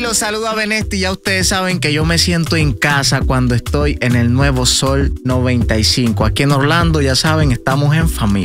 los saluda Benesti. Ya ustedes saben que yo me siento en casa cuando estoy en el nuevo Sol 95. Aquí en Orlando, ya saben, estamos en familia.